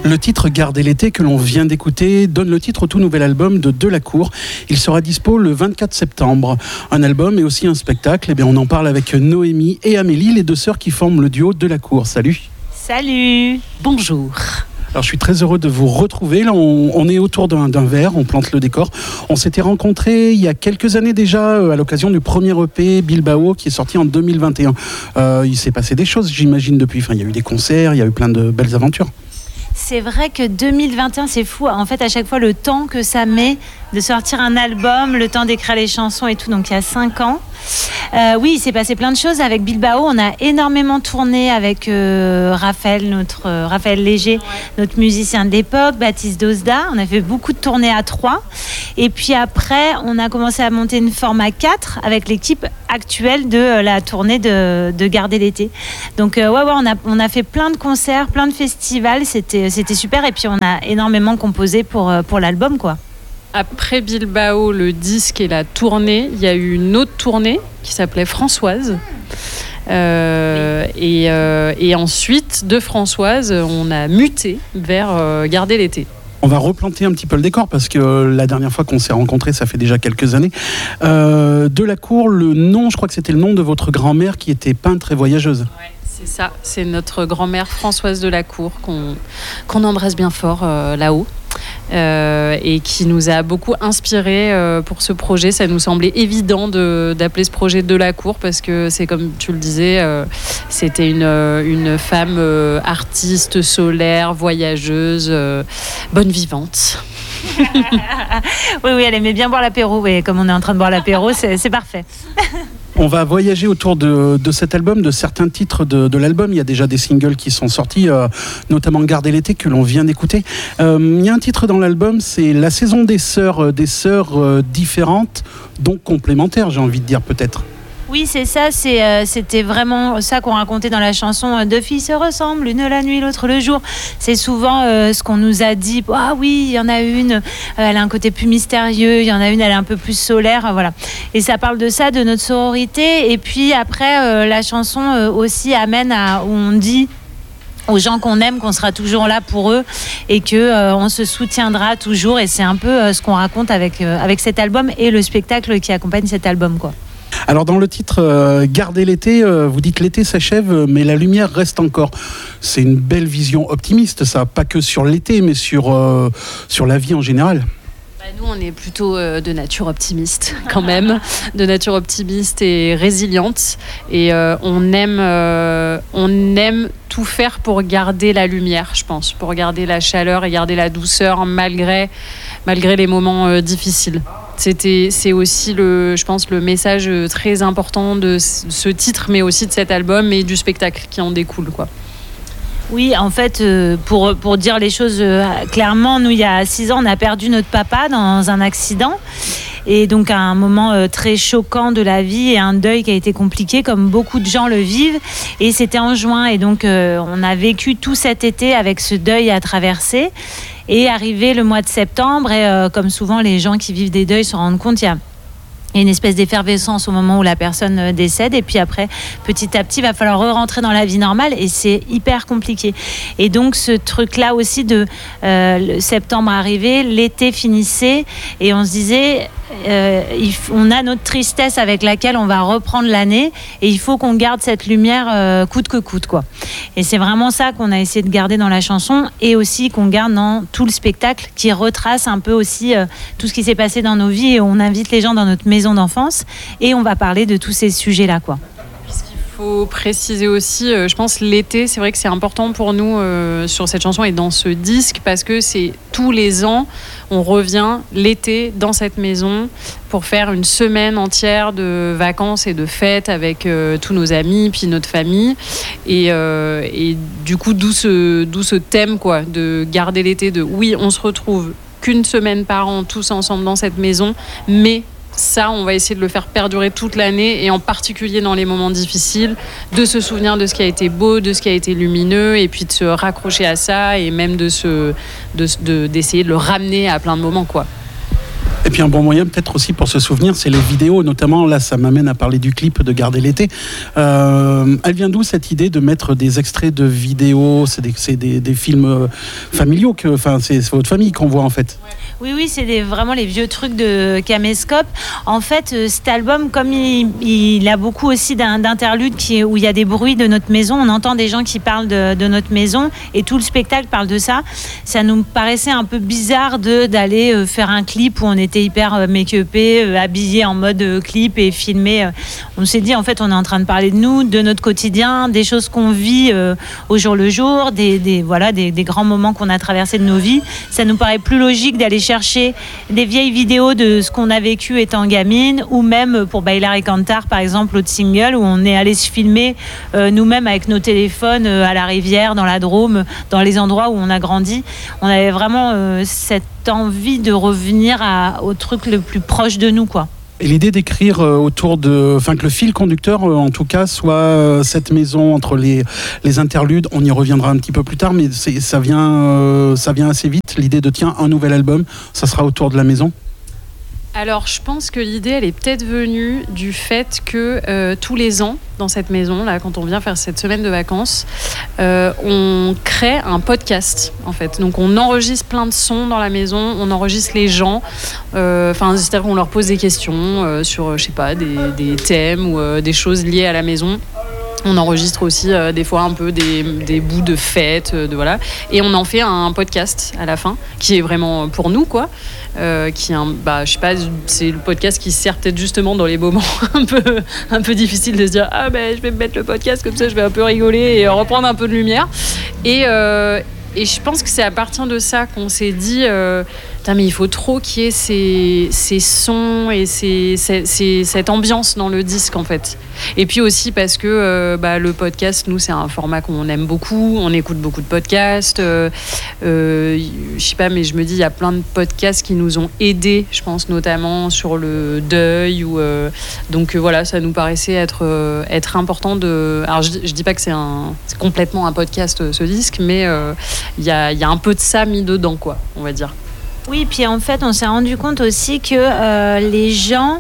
Le titre Garder l'été que l'on vient d'écouter donne le titre au tout nouvel album de Delacour. Il sera dispo le 24 septembre. Un album et aussi un spectacle. Eh bien, on en parle avec Noémie et Amélie, les deux sœurs qui forment le duo Delacour. Salut. Salut. Bonjour. Alors je suis très heureux de vous retrouver. Là, on est autour d'un verre, on plante le décor. On s'était rencontrés il y a quelques années déjà à l'occasion du premier EP Bilbao qui est sorti en 2021. Il s'est passé des choses, j'imagine, depuis. Enfin, il y a eu des concerts, il y a eu plein de belles aventures. C'est vrai que 2021, c'est fou. En fait, à chaque fois, le temps que ça met de sortir un album, le temps d'écrire les chansons et tout. Donc, il y a 5 ans. Oui, il s'est passé plein de choses avec Bilbao. On a énormément tourné avec Raphaël Léger, notre musicien de l'époque, Baptiste Dosda. On a fait beaucoup de tournées à 3. Et puis après, on a commencé à monter une forme à 4 avec l'équipe actuelle de la tournée de Garder l'été. Donc, on a fait plein de concerts, plein de festivals. C'était super. Et puis, on a énormément composé pour l'album, quoi. Après Bilbao, le disque et la tournée, il y a eu une autre tournée qui s'appelait Françoise. Et ensuite, de Françoise, on a muté vers Garder l'été. On va replanter un petit peu le décor parce que la dernière fois qu'on s'est rencontrés, ça fait déjà quelques années. Delacour, le nom, je crois que c'était le nom de votre grand-mère qui était peintre et voyageuse. Ouais, c'est ça, c'est notre grand-mère Françoise Delacour qu'on embrasse bien fort là-haut. Et qui nous a beaucoup inspiré pour ce projet. Ça nous semblait évident d'appeler ce projet Delacour parce que c'est comme tu le disais, c'était une femme artiste, solaire, voyageuse, bonne vivante. Oui, elle aimait bien boire l'apéro. Oui, comme on est en train de boire l'apéro, c'est parfait. On va voyager autour de cet album, de certains titres de l'album. Il y a déjà des singles qui sont sortis, notamment Garder l'été que l'on vient d'écouter. Il y a un titre dans l'album, c'est La saison des sœurs différentes, donc complémentaires, j'ai envie de dire peut-être. Oui, c'est ça, c'était vraiment ça qu'on racontait dans la chanson. Deux filles se ressemblent, l'une la nuit, l'autre le jour. C'est souvent ce qu'on nous a dit. Ah oui, il y en a une, elle a un côté plus mystérieux, il y en a une, elle est un peu plus solaire, voilà. Et ça parle de ça, de notre sororité. Et puis après, la chanson aussi amène où on dit aux gens qu'on aime qu'on sera toujours là pour eux et que on se soutiendra toujours. Et c'est un peu ce qu'on raconte avec cet album et le spectacle qui accompagne cet album, quoi. Alors dans le titre Garder l'été, vous dites l'été s'achève mais la lumière reste encore. C'est une belle vision optimiste ça, pas que sur l'été mais sur la vie en général. Nous on est plutôt de nature optimiste quand même, de nature optimiste et résiliente et on aime tout faire pour garder la lumière, je pense, pour garder la chaleur et garder la douceur malgré les moments difficiles. C'est aussi je pense le message très important de ce titre mais aussi de cet album et du spectacle qui en découle, quoi. Oui, en fait, pour dire les choses clairement, nous, il y a 6 ans, on a perdu notre papa dans un accident. Et donc, à un moment très choquant de la vie et un deuil qui a été compliqué, comme beaucoup de gens le vivent. Et c'était en juin. Et donc, on a vécu tout cet été avec ce deuil à traverser. Et arrivé le mois de septembre, et comme souvent, les gens qui vivent des deuils se rendent compte, il y a une espèce d'effervescence au moment où la personne décède et puis après petit à petit il va falloir re-rentrer dans la vie normale et c'est hyper compliqué et donc ce truc là aussi de le septembre arrivait, l'été finissait et on se disait on a notre tristesse avec laquelle on va reprendre l'année et il faut qu'on garde cette lumière coûte que coûte, quoi. Et c'est vraiment ça qu'on a essayé de garder dans la chanson et aussi qu'on garde dans tout le spectacle qui retrace un peu aussi tout ce qui s'est passé dans nos vies et on invite les gens dans notre maison d'enfance et on va parler de tous ces sujets-là, quoi. Il faut préciser aussi, je pense l'été, c'est vrai que c'est important pour nous sur cette chanson et dans ce disque parce que c'est tous les ans, on revient l'été dans cette maison pour faire une semaine entière de vacances et de fêtes avec tous nos amis puis notre famille et du coup d'où ce thème, quoi, de garder l'été, de oui on se retrouve qu'une semaine par an tous ensemble dans cette maison mais ça, on va essayer de le faire perdurer toute l'année et en particulier dans les moments difficiles, de se souvenir de ce qui a été beau, de ce qui a été lumineux et puis de se raccrocher à ça et même d'essayer de le ramener à plein de moments, quoi. puis un bon moyen peut-être aussi pour se souvenir, c'est les vidéos, notamment là ça m'amène à parler du clip de Garder l'été. Elle vient d'où cette idée de mettre des extraits de vidéos? C'est des films familiaux, c'est votre famille qu'on voit en fait. Oui, c'est vraiment les vieux trucs de Caméscope. En fait, cet album, comme il a beaucoup aussi d'interludes où il y a des bruits de notre maison, on entend des gens qui parlent de notre maison et tout le spectacle parle de ça. Ça nous paraissait un peu bizarre d'aller faire un clip où on était hyper make-upé, habillé en mode clip et filmé. On s'est dit, en fait, on est en train de parler de nous, de notre quotidien, des choses qu'on vit au jour le jour, des grands moments qu'on a traversés de nos vies. Ça nous paraît plus logique d'aller chercher des vieilles vidéos de ce qu'on a vécu étant gamine, ou même pour Bailar et Cantar par exemple, l'autre single où on est allé se filmer nous-mêmes avec nos téléphones à la rivière, dans la Drôme, dans les endroits où on a grandi. On avait vraiment cette envie de revenir au truc le plus proche de nous, quoi. Et l'idée d'écrire que le fil conducteur, en tout cas, soit cette maison entre les interludes, on y reviendra un petit peu plus tard, mais ça vient assez vite, l'idée de un nouvel album, ça sera autour de la maison. Alors, je pense que l'idée, elle est peut-être venue du fait que tous les ans, dans cette maison, là, quand on vient faire cette semaine de vacances, on crée un podcast, en fait. Donc, on enregistre plein de sons dans la maison, on enregistre les gens. C'est-à-dire qu'on leur pose des questions sur, je sais pas, des thèmes ou des choses liées à la maison. On enregistre aussi des fois un peu des bouts de fêtes, voilà. Et on en fait un podcast à la fin, qui est vraiment pour nous, quoi. Je sais pas, c'est le podcast qui sert peut-être justement dans les moments un peu difficiles de se dire je vais me mettre le podcast comme ça, je vais un peu rigoler et reprendre un peu de lumière. Et je pense que c'est à partir de ça qu'on s'est dit mais il faut trop qu'il y ait ces sons et cette ambiance dans le disque, en fait. Et puis aussi parce que le podcast, nous, c'est un format qu'on aime beaucoup, on écoute beaucoup de podcasts. Je sais pas, mais je me dis, il y a plein de podcasts qui nous ont aidés, je pense notamment sur le deuil. Donc voilà, ça nous paraissait être important de... Alors je dis pas que c'est complètement un podcast, ce disque, mais il y a un peu de ça mis dedans, quoi, on va dire. Oui, puis en fait, on s'est rendu compte aussi que les gens...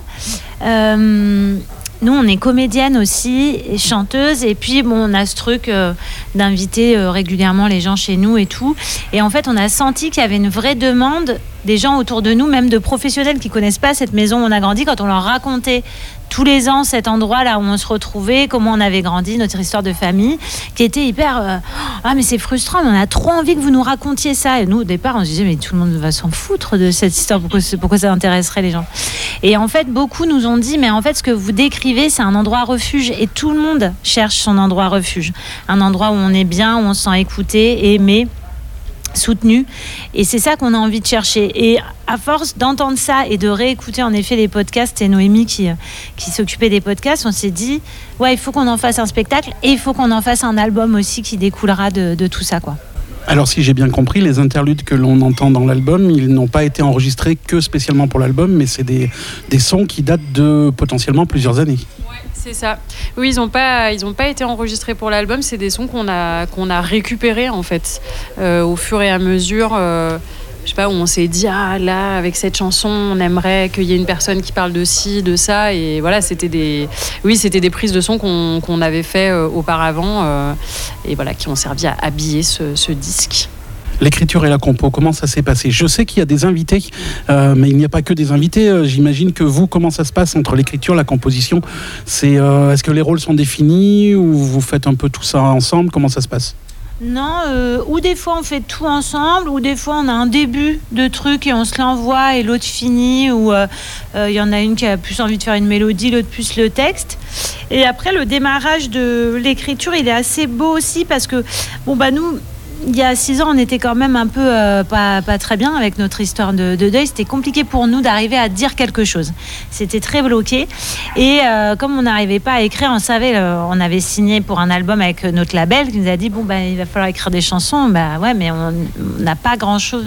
nous, on est comédienne aussi, et chanteuse, et puis on a ce truc d'inviter régulièrement les gens chez nous et tout. Et en fait, on a senti qu'il y avait une vraie demande des gens autour de nous, même de professionnels qui connaissent pas cette maison où on a grandi, quand on leur racontait tous les ans cet endroit là où on se retrouvait, comment on avait grandi, notre histoire de famille, qui était hyper mais c'est frustrant, mais on a trop envie que vous nous racontiez ça. Et nous, au départ, on se disait mais tout le monde va s'en foutre de cette histoire, pourquoi ça intéresserait les gens. Et en fait, beaucoup nous ont dit mais en fait, ce que vous décrivez, c'est un endroit refuge, et tout le monde cherche son endroit refuge, un endroit où on est bien, où on se sent écouté, aimé, soutenu, et c'est ça qu'on a envie de chercher. Et à force d'entendre ça et de réécouter en effet les podcasts, et Noémie qui s'occupait des podcasts, on s'est dit il faut qu'on en fasse un spectacle, et il faut qu'on en fasse un album aussi qui découlera de tout ça, quoi. Alors si j'ai bien compris, les interludes que l'on entend dans l'album, ils n'ont pas été enregistrés que spécialement pour l'album, mais c'est des sons qui datent de potentiellement plusieurs années. Ouais, c'est ça. Oui, ils ont pas été enregistrés pour l'album, c'est des sons qu'on a récupérés, en fait, au fur et à mesure. Je sais pas, où on s'est dit là, avec cette chanson, on aimerait qu'il y ait une personne qui parle de ci, de ça, et voilà, c'était des prises de son qu'on avait fait auparavant, et voilà, qui ont servi à habiller ce disque. L'écriture et la compo, comment ça s'est passé? Je sais qu'il y a des invités, mais il n'y a pas que des invités. J'imagine que vous, comment ça se passe entre l'écriture et la composition? Est-ce que les rôles sont définis, ou vous faites un peu tout ça ensemble? Comment ça se passe? Non, ou des fois on fait tout ensemble, ou des fois on a un début de truc et on se l'envoie et l'autre finit, ou y en a une qui a plus envie de faire une mélodie, l'autre plus le texte. Et après, le démarrage de l'écriture, il est assez beau aussi, parce que nous, il y a 6 ans, on était quand même un peu pas très bien avec notre histoire de deuil. C'était compliqué pour nous d'arriver à dire quelque chose. C'était très bloqué. Et comme on n'arrivait pas à écrire, on savait, on avait signé pour un album avec notre label qui nous a dit il va falloir écrire des chansons. Mais on n'a pas grand-chose.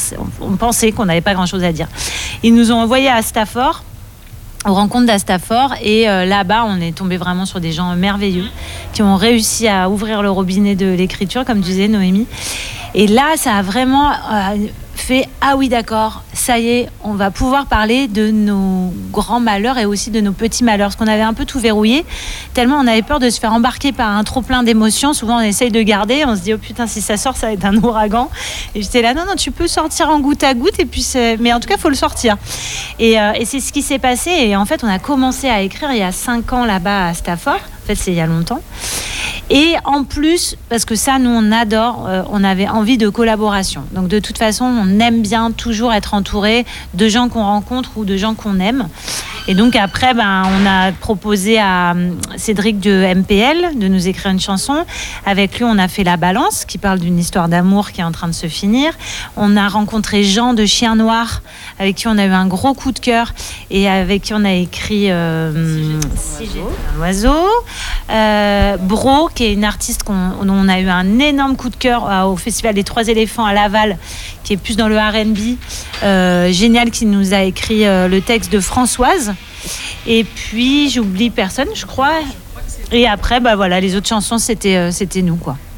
On pensait qu'on n'avait pas grand-chose à dire. Ils nous ont envoyé à Stafford, aux rencontres d'Astafor, et là-bas on est tombé vraiment sur des gens merveilleux qui ont réussi à ouvrir le robinet de l'écriture, comme disait Noémie, et là ça a vraiment fait ah oui d'accord, ça y est, on va pouvoir parler de nos grands malheurs et aussi de nos petits malheurs, parce qu'on avait un peu tout verrouillé, tellement on avait peur de se faire embarquer par un trop plein d'émotions. Souvent on essaye de garder, on se dit oh putain si ça sort ça va être un ouragan, et j'étais là non tu peux sortir en goutte à goutte, et puis mais en tout cas faut le sortir, et c'est ce qui s'est passé. Et en fait on a commencé à écrire il y a 5 ans là-bas à Stafford, en fait c'est il y a longtemps. Et en plus, parce que ça, nous, on adore, on avait envie de collaboration. Donc, de toute façon, on aime bien toujours être entouré de gens qu'on rencontre ou de gens qu'on aime. Et donc, après, on a proposé à Cédric de MPL de nous écrire une chanson. Avec lui, on a fait La Balance, qui parle d'une histoire d'amour qui est en train de se finir. On a rencontré Jean de Chien Noir, avec qui on a eu un gros coup de cœur et avec qui on a écrit Si j'étais un oiseau. Bro, qui est une artiste dont on a eu un énorme coup de cœur au Festival des Trois Éléphants à Laval, qui est plus dans le R&B, génial, qui nous a écrit le texte de Françoise. Et puis j'oublie personne, je crois. Et après, voilà, les autres chansons, c'était nous, quoi.